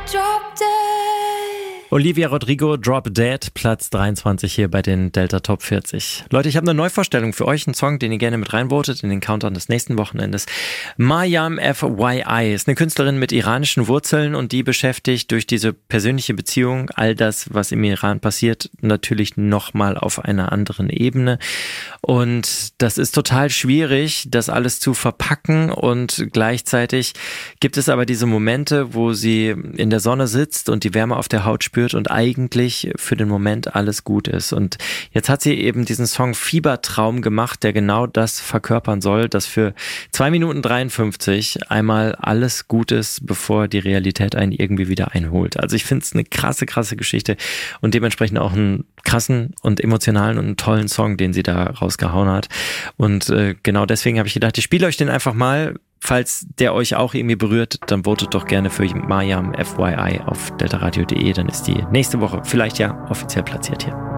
Drop Dead. Olivia Rodrigo, Drop Dead, Platz 23 hier bei den Delta Top 40. Leute, ich habe eine Neuvorstellung für euch, einen Song, den ihr gerne mit reinvotet in den Countdown des nächsten Wochenendes. Mariam FYI ist eine Künstlerin mit iranischen Wurzeln und die beschäftigt durch diese persönliche Beziehung all das, was im Iran passiert, natürlich nochmal auf einer anderen Ebene. Und das ist total schwierig, das alles zu verpacken, und gleichzeitig gibt es aber diese Momente, wo sie in der Sonne sitzt und die Wärme auf der Haut spürt und eigentlich für den Moment alles gut ist. Und jetzt hat sie eben diesen Song Fiebertraum gemacht, der genau das verkörpern soll, dass für 2 Minuten 53 einmal alles gut ist, bevor die Realität einen irgendwie wieder einholt. Also ich finde es eine krasse Geschichte und dementsprechend auch einen krassen und emotionalen und einen tollen Song, den sie da rausgehauen hat. Und genau deswegen habe ich gedacht, ich spiele euch den einfach mal. Falls der euch auch irgendwie berührt, dann votet doch gerne für Mariam FYI auf deltaradio.de, dann ist die nächste Woche vielleicht ja offiziell platziert hier.